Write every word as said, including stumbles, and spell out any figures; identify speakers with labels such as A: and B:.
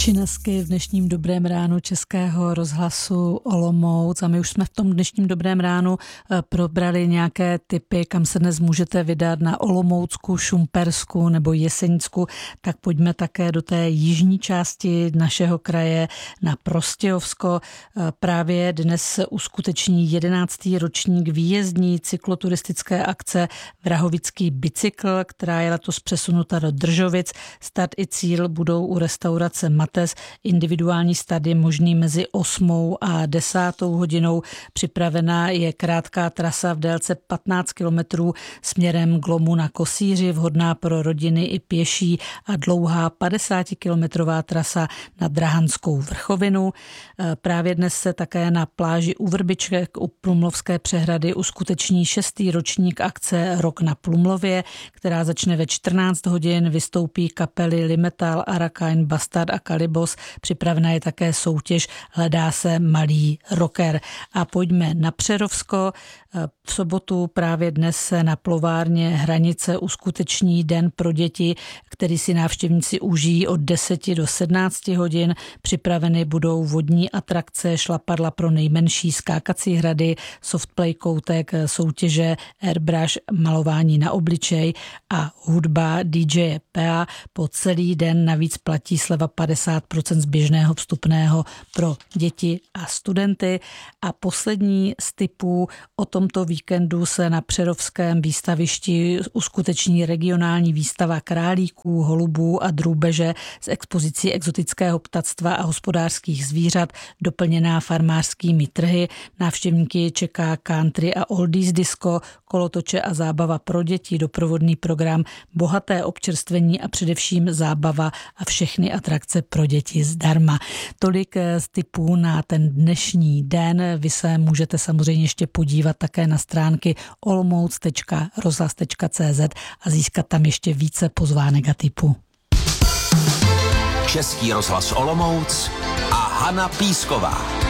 A: Činasky v dnešním Dobrém ránu Českého rozhlasu Olomouc a my už jsme v tom dnešním Dobrém ránu probrali nějaké tipy, kam se dnes můžete vydat na Olomoucku, Šumpersku nebo Jesenicku, tak pojďme také do té jižní části našeho kraje na Prostějovsko. Právě dnes se uskuteční jedenáctý ročník výjezdní cykloturistické akce Vrahovický bicykl, která je letos přesunuta do Držovic. Start i cíl budou u restaurace Mates. Individuální start je možný mezi osmou a desátou hodinou. Připravená je krátká trasa v délce patnáct kilometrů směrem k lomu na Kosíři, vhodná pro rodiny i pěší, a dlouhá padesátikilometrová trasa na Drahanskou vrchovinu. Právě dnes se také na pláži u Vrbiček u Plumlovské přehrady uskuteční šestý ročník akce Rok na Plumlově, která začne ve čtrnáct hodin. Vystoupí kapely Limetal, Arakain, Bastard a Kalibos. Připravená je také soutěž Hledá se malý rocker. A pojďme na Přerovsko. V sobotu právě dnes se na plovárně Hranice uskuteční den pro děti, který si návštěvníci užijí od deseti do sedmnácti hodin. Připraveny budou vodní atrakce, šlapadla pro nejmenší, skákací hrady, softplay koutek, soutěže airbrush, malování na obličej a hudba D J P A. Po celý den navíc platí sleva padesát procent z běžného vstupného pro děti a studenty. A poslední z tipů: o tomto víkendu se na Přerovském výstavišti uskuteční regionální výstava králíků, holubů a drůbeže s expozicí exotického ptactva a hospodářských zvířat, doplněná farmářskými trhy. Návštěvníky čeká country a oldies disco, kolotoče a zábava pro děti, doprovodný program, bohaté občerstvení a především zábava a všechny atrakce pro děti zdarma. Tolik z tipů na ten dnešní den. Vy se můžete samozřejmě ještě podívat také na stránky olomouc tečka rozhlas tečka cé zet a získat tam ještě více pozvánek a tipů.
B: Český rozhlas Olomouc a Hana Písková.